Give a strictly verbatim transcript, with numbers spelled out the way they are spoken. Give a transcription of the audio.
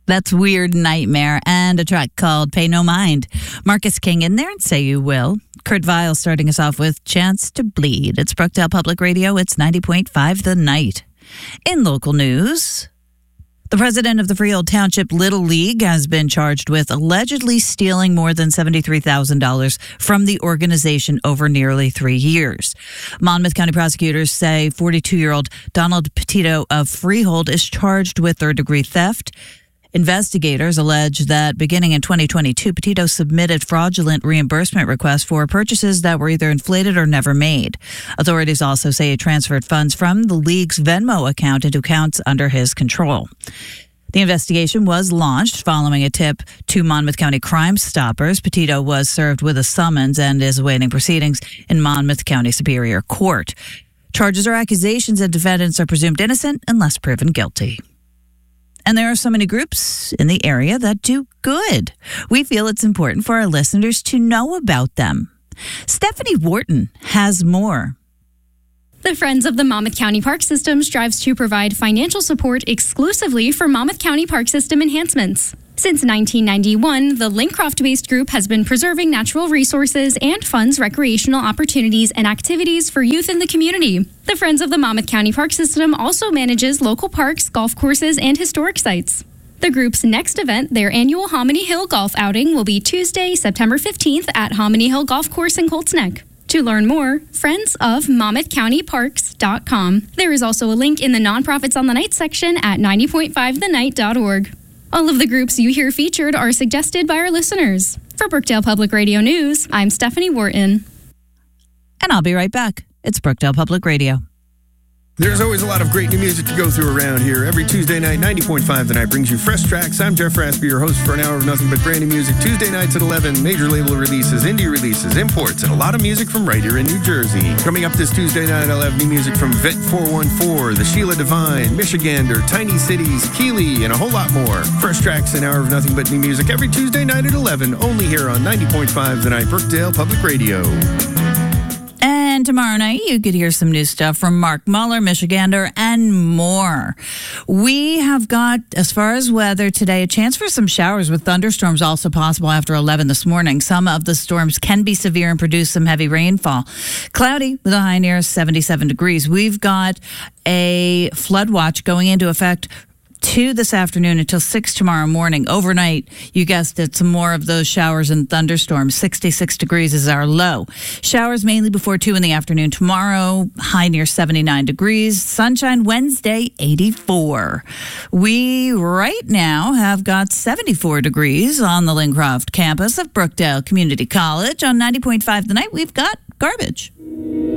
That's Weird Nightmare and a track called Pay No Mind. Marcus King in there and Say You Will. Kurt Vile starting us off with Chance to Bleed. It's Brookdale Public Radio. It's ninety point five The Night. In local news, the president of the Freehold Township Little League has been charged with allegedly stealing more than seventy-three thousand dollars from the organization over nearly three years. Monmouth County prosecutors say forty-two-year-old Donald Petito of Freehold is charged with third-degree theft. Investigators allege that beginning in twenty twenty-two, Petito submitted fraudulent reimbursement requests for purchases that were either inflated or never made. Authorities also say he transferred funds from the league's Venmo account into accounts under his control. The investigation was launched following a tip to Monmouth County Crime Stoppers. Petito was served with a summons and is awaiting proceedings in Monmouth County Superior Court. Charges or accusations and defendants are presumed innocent unless proven guilty. And there are so many groups in the area that do good. We feel it's important for our listeners to know about them. Stephanie Wharton has more. The Friends of the Monmouth County Park System strives to provide financial support exclusively for Monmouth County Park System enhancements. Since nineteen ninety-one, the Lincroft-based group has been preserving natural resources and funds recreational opportunities and activities for youth in the community. The Friends of the Monmouth County Park System also manages local parks, golf courses, and historic sites. The group's next event, their annual Hominy Hill Golf Outing, will be Tuesday, September fifteenth at Hominy Hill Golf Course in Colts Neck. To learn more, friends of monmouth county parks dot com. There is also a link in the Nonprofits on the Night section at ninety point five the night dot org. All of the groups you hear featured are suggested by our listeners. For Brookdale Public Radio News, I'm Stephanie Wharton. And I'll be right back. It's Brookdale Public Radio. There's always a lot of great new music to go through around here. Every Tuesday night, ninety point five The Night brings you fresh tracks. I'm Jeff Raspy, your host for an hour of nothing but brand new music. Tuesday nights at eleven, major label releases, indie releases, imports, and a lot of music from right here in New Jersey. Coming up this Tuesday night, I'll have new music from Vet four one four, The Sheila Divine, Michigander, Tiny Cities, Keeley, and a whole lot more. Fresh tracks, an hour of nothing but new music every Tuesday night at eleven, only here on ninety point five The Night, Brookdale Public Radio. And tomorrow night, you could hear some new stuff from Mark Muller, Michigander, and more. We have got, as far as weather today, a chance for some showers with thunderstorms also possible after eleven this morning. Some of the storms can be severe and produce some heavy rainfall. Cloudy with a high near seventy-seven degrees. We've got a flood watch going into effect two this afternoon until six tomorrow morning. Overnight, you guessed it, some more of those showers and thunderstorms. sixty-six degrees is our low. Showers mainly before two in the afternoon tomorrow, high near seventy-nine degrees. Sunshine Wednesday, eighty-four. We right now have got seventy-four degrees on the Lincroft campus of Brookdale Community College. On ninety point five The Night, we've got garbage.